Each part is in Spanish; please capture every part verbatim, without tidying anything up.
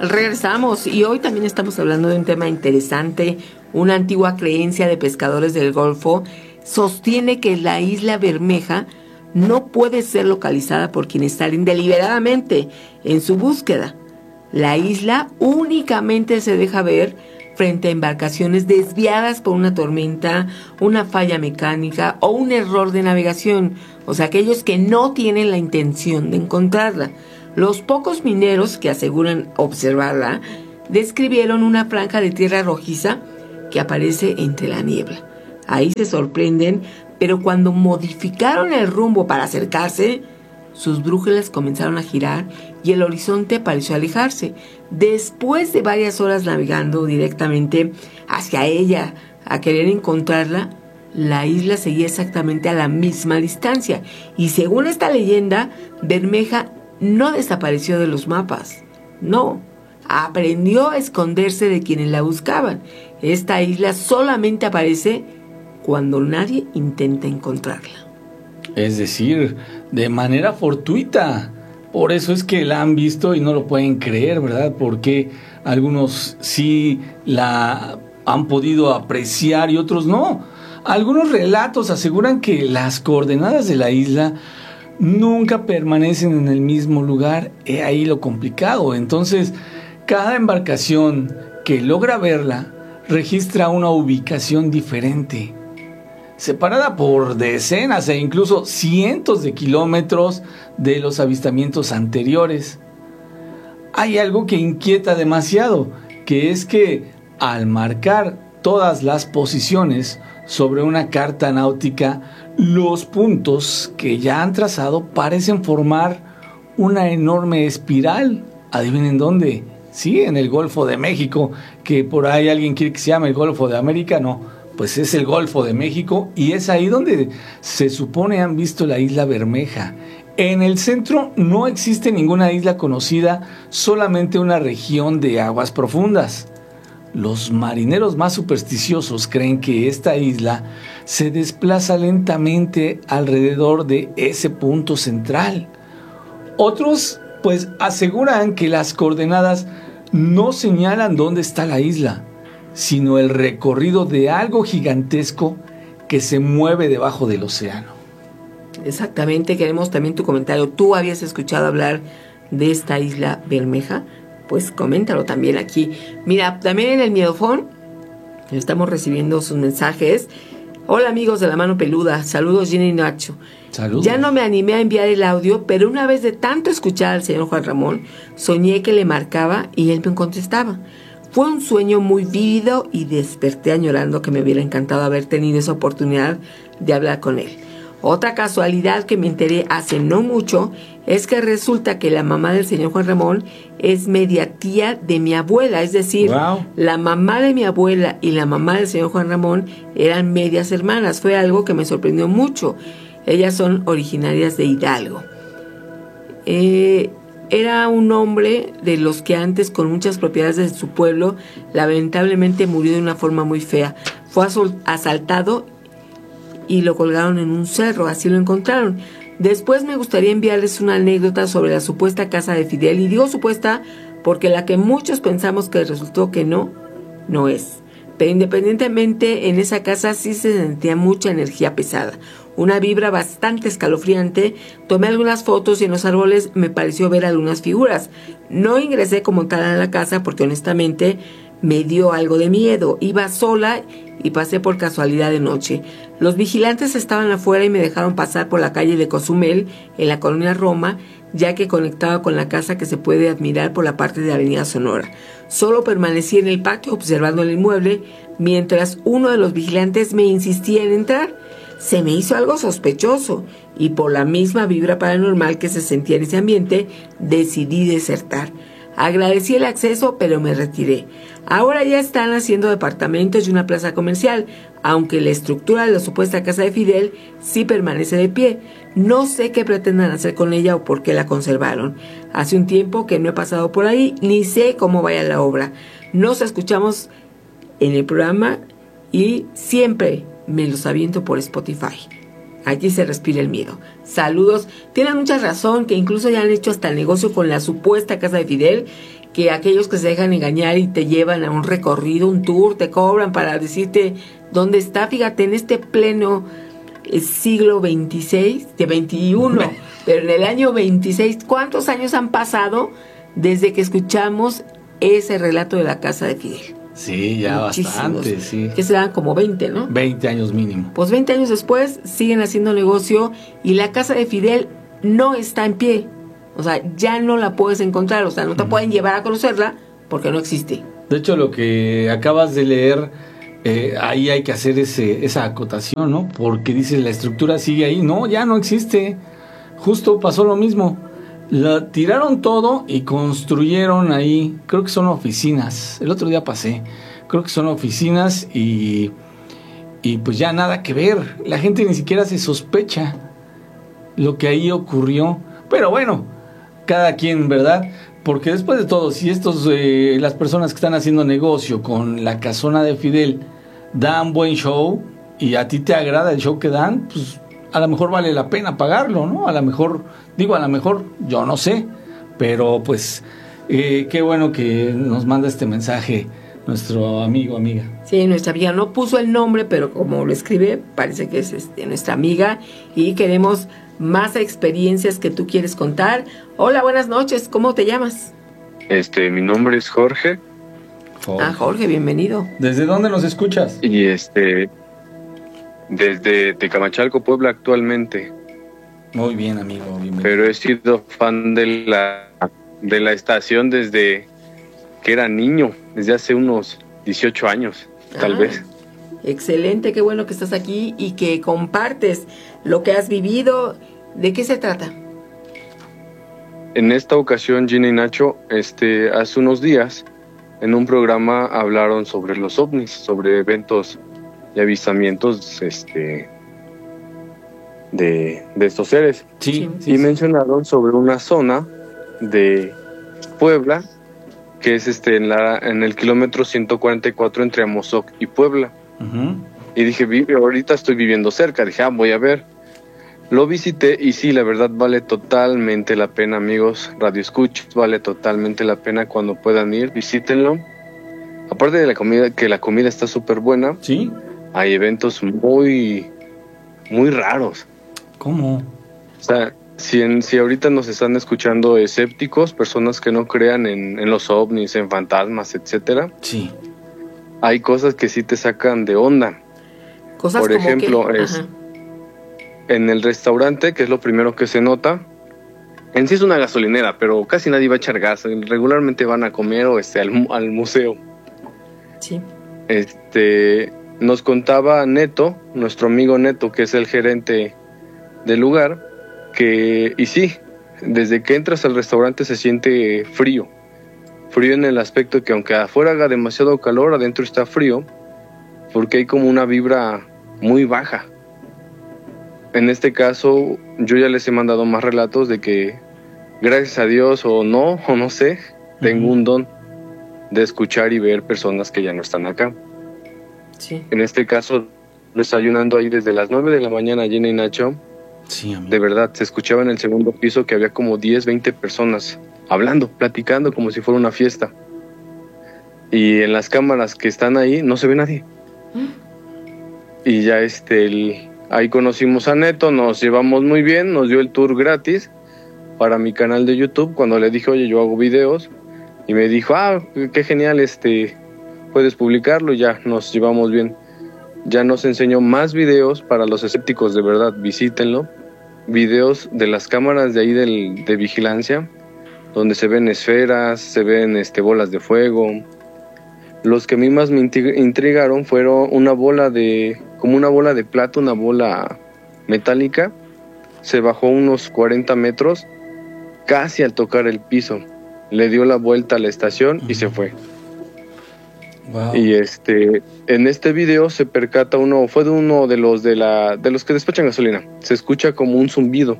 Regresamos y hoy también estamos hablando de un tema interesante. Una antigua creencia de pescadores del Golfo sostiene que la isla Bermeja no puede ser localizada por quienes salen deliberadamente en su búsqueda. La isla únicamente se deja ver frente a embarcaciones desviadas por una tormenta, una falla mecánica o un error de navegación, o sea, aquellos que no tienen la intención de encontrarla. Los pocos mineros que aseguran observarla describieron una franja de tierra rojiza que aparece entre la niebla. Ahí se sorprenden, pero cuando modificaron el rumbo para acercarse, sus brújulas comenzaron a girar y el horizonte pareció alejarse. Después de varias horas navegando directamente hacia ella a querer encontrarla, la isla seguía exactamente a la misma distancia. Y según esta leyenda, Bermeja no desapareció de los mapas. No, aprendió a esconderse de quienes la buscaban. Esta isla solamente aparece cuando nadie intenta encontrarla. Es decir, de manera fortuita. Por eso es que la han visto y no lo pueden creer, ¿verdad? Porque algunos sí la han podido apreciar y otros no. Algunos relatos aseguran que las coordenadas de la isla nunca permanecen en el mismo lugar. He ahí lo complicado. Entonces, cada embarcación que logra verla registra una ubicación diferente, separada por decenas e incluso cientos de kilómetros de los avistamientos anteriores. Hay algo que inquieta demasiado, que es que al marcar todas las posiciones sobre una carta náutica, los puntos que ya han trazado parecen formar una enorme espiral. ¿Adivinen dónde? Sí, en el Golfo de México, que por ahí alguien quiere que se llame el Golfo de América. No, pues es el Golfo de México y es ahí donde se supone han visto la isla Bermeja. En el centro no existe ninguna isla conocida, solamente una región de aguas profundas. Los marineros más supersticiosos creen que esta isla se desplaza lentamente alrededor de ese punto central. Otros, pues, aseguran que las coordenadas no señalan dónde está la isla, sino el recorrido de algo gigantesco que se mueve debajo del océano. Exactamente, queremos también tu comentario. ¿Tú habías escuchado hablar de esta isla Bermeja? Pues coméntalo también aquí. Mira, también en el Miedofón estamos recibiendo sus mensajes. Hola amigos de La Mano Peluda, saludos Gina y Nacho. Saludos. Ya no me animé a enviar el audio, pero una vez de tanto escuchar al señor Juan Ramón, soñé que le marcaba y él me contestaba. Fue un sueño muy vívido y desperté añorando que me hubiera encantado haber tenido esa oportunidad de hablar con él. Otra casualidad que me enteré hace no mucho es que resulta que la mamá del señor Juan Ramón es media tía de mi abuela, es decir, wow. La mamá de mi abuela y la mamá del señor Juan Ramón eran medias hermanas. Fue algo que me sorprendió mucho. Ellas son originarias de Hidalgo. Eh, era un hombre de los que antes, con muchas propiedades de su pueblo, lamentablemente murió de una forma muy fea. Fue asaltado y lo colgaron en un cerro, así lo encontraron. Después me gustaría enviarles una anécdota sobre la supuesta casa de Fidel, y digo supuesta porque la que muchos pensamos que resultó que no, no es. Pero independientemente, en esa casa sí se sentía mucha energía pesada, una vibra bastante escalofriante. Tomé algunas fotos y en los árboles me pareció ver algunas figuras. No ingresé como tal a la casa porque honestamente me dio algo de miedo. Iba sola y pasé por casualidad de noche. Los vigilantes estaban afuera y me dejaron pasar por la calle de Cozumel, en la colonia Roma, ya que conectaba con la casa que se puede admirar por la parte de Avenida Sonora. Solo permanecí en el patio observando el inmueble, mientras uno de los vigilantes me insistía en entrar. Se me hizo algo sospechoso, y por la misma vibra paranormal que se sentía en ese ambiente, decidí desertar. Agradecí el acceso, pero me retiré. Ahora ya están haciendo departamentos y una plaza comercial, aunque la estructura de la supuesta casa de Fidel sí permanece de pie. No sé qué pretendan hacer con ella o por qué la conservaron. Hace un tiempo que no he pasado por ahí, ni sé cómo vaya la obra. Nos escuchamos en el programa y siempre me los aviento por Spotify. Allí se respira el miedo. Saludos. Tienen mucha razón, que incluso ya han hecho hasta el negocio con la supuesta casa de Fidel, que aquellos que se dejan engañar y te llevan a un recorrido, un tour, te cobran para decirte dónde está. Fíjate, en este pleno eh, siglo veintiséis, de veintiuno, pero en el año veintiséis, ¿cuántos años han pasado desde que escuchamos ese relato de la casa de Fidel? Sí, ya Muchísimos. bastante, sí. Que se dan como veinte, ¿no? veinte años mínimo. Pues veinte años después siguen haciendo negocio y la casa de Fidel no está en pie. O sea, ya no la puedes encontrar, o sea, no te uh-huh. pueden llevar a conocerla porque no existe. De hecho, lo que acabas de leer, eh, ahí hay que hacer ese, esa acotación, ¿no? Porque dice, la estructura sigue ahí. No, ya no existe. Justo pasó lo mismo. La tiraron todo y construyeron ahí, creo que son oficinas. El otro día pasé, creo que son oficinas y, y pues ya nada que ver. La gente ni siquiera se sospecha lo que ahí ocurrió. Pero bueno, cada quien, ¿verdad? Porque después de todo, si estos, eh, las personas que están haciendo negocio con la casona de Fidel dan buen show y a ti te agrada el show que dan, pues a lo mejor vale la pena pagarlo, ¿no? A lo mejor, digo, a lo mejor, yo no sé, pero pues eh, qué bueno que nos manda este mensaje nuestro amigo, amiga. Sí, nuestra amiga no puso el nombre, pero como lo escribe, parece que es este, nuestra amiga y queremos más experiencias que tú quieres contar. Hola, buenas noches, ¿cómo te llamas? Este, mi nombre es Jorge. Jorge. Ah, Jorge, bienvenido. ¿Desde dónde nos escuchas? Y este... Desde Tecamachalco, Puebla, actualmente. Muy bien, amigo, bienvenido. Pero he sido fan de la de la estación desde que era niño, desde hace unos dieciocho años, tal ah, vez. Excelente, qué bueno que estás aquí y que compartes lo que has vivido. ¿De qué se trata? En esta ocasión, Gina y Nacho, este, hace unos días, en un programa hablaron sobre los ovnis, sobre eventos y avistamientos este de, de estos seres. Sí, y sí, mencionaron sobre una zona de Puebla que es este en la en el kilómetro ciento cuarenta y cuatro entre Amozoc y Puebla. Uh-huh. Y dije, vive, ahorita estoy viviendo cerca. Dije, ah, voy a ver. Lo visité y sí, la verdad vale totalmente la pena, amigos Radio Escuchas, vale totalmente la pena. Cuando puedan ir, visítenlo. Aparte de la comida, que la comida está súper buena. Sí. Hay eventos muy, muy raros. ¿Cómo? O sea, si, en, si ahorita nos están escuchando escépticos, personas que no crean en, en los ovnis, en fantasmas, etcétera. Sí. Hay cosas que sí te sacan de onda. Cosas Por como ejemplo, que... es en el restaurante, que es lo primero que se nota. En sí es una gasolinera, pero casi nadie va a echar gas. Regularmente van a comer o este al, al museo. Sí. Este... Nos contaba Neto, nuestro amigo Neto, que es el gerente del lugar, que, y sí, desde que entras al restaurante se siente frío. Frío en el aspecto que aunque afuera haga demasiado calor, adentro está frío, porque hay como una vibra muy baja. En este caso, yo ya les he mandado más relatos de que, gracias a Dios, o no, o no sé, tengo un don de escuchar y ver personas que ya no están acá. Sí. En este caso, desayunando ahí desde las nueve de la mañana, Gina y Nacho, sí, de verdad, se escuchaba en el segundo piso que había como diez, veinte personas hablando, platicando como si fuera una fiesta. Y en las cámaras que están ahí no se ve nadie. ¿Mm? Y ya este, el, ahí conocimos a Neto, nos llevamos muy bien, nos dio el tour gratis para mi canal de YouTube cuando le dije, oye, yo hago videos. Y me dijo, ah, qué genial, este... puedes publicarlo y ya nos llevamos bien. Ya nos enseñó más videos para los escépticos, de verdad, visítenlo. Videos de las cámaras de ahí del, de vigilancia, donde se ven esferas, se ven este, bolas de fuego. Los que a mí más me intrigaron fueron una bola de, como una bola de plata, una bola metálica. Se bajó unos cuarenta metros, casi al tocar el piso. Le dio la vuelta a la estación y se fue. Wow. Y este, en este video se percata uno, fue de uno de los de la, de los que despachan gasolina. Se escucha como un zumbido.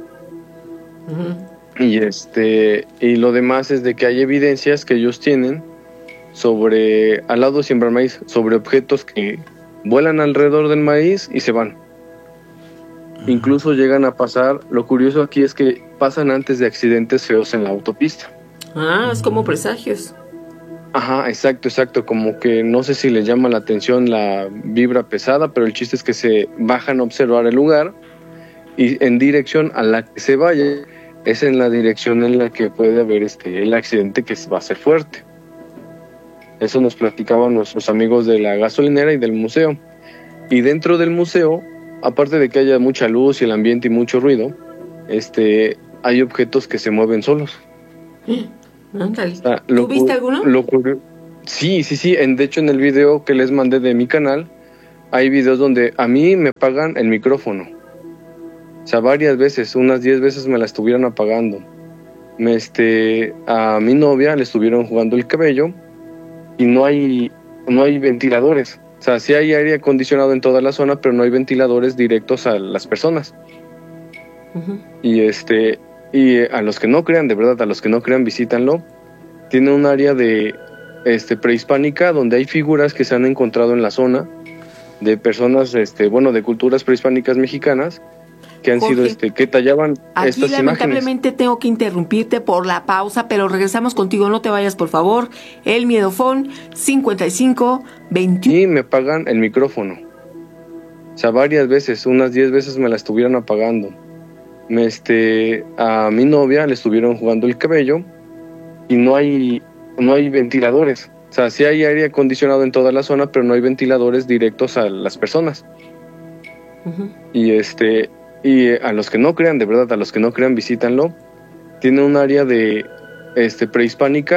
Uh-huh. Y este, y lo demás es de que hay evidencias que ellos tienen sobre, al lado de Siembrar Maíz, sobre objetos que vuelan alrededor del maíz y se van. Incluso llegan a pasar, lo curioso aquí es que pasan antes de accidentes feos en la autopista. Ah, es como presagios. Ajá, exacto, exacto, como que no sé si les llama la atención la vibra pesada, pero el chiste es que se bajan a observar el lugar y en dirección a la que se vaya es en la dirección en la que puede haber este el accidente que va a ser fuerte. Eso nos platicaban nuestros amigos de la gasolinera y del museo. Y dentro del museo, aparte de que haya mucha luz y el ambiente y mucho ruido, este, hay objetos que se mueven solos. Ándale. O sea, ¿Tú viste alguno? Lo, sí, sí, sí. En, de hecho, en el video que les mandé de mi canal, hay videos donde a mí me apagan el micrófono. O sea, varias veces, unas diez veces me la estuvieron apagando. Me, este, a mi novia le estuvieron jugando el cabello y no hay, no hay ventiladores. O sea, sí hay aire acondicionado en toda la zona, pero no hay ventiladores directos a las personas. Uh-huh. Y este... Y a los que no crean, de verdad, a los que no crean, visítanlo. Tiene un área de este prehispánica donde hay figuras que se han encontrado en la zona de personas, este, bueno, de culturas prehispánicas mexicanas que han Jorge, sido, este, que tallaban aquí estas lamentablemente imágenes. Tengo que interrumpirte por la pausa, pero regresamos contigo, no te vayas, por favor. El Miedofón cincuenta y cinco veintiuno. Y me apagan el micrófono. O sea, varias veces, unas diez veces me la estuvieron apagando. Me, este, a mi novia le estuvieron jugando el cabello y no hay, no hay ventiladores. O sea, sí hay aire acondicionado en toda la zona, pero no hay ventiladores directos a las personas. Uh-huh. Y este, y a los que no crean, de verdad, a los que no crean, visítanlo. Tiene un área de este prehispánica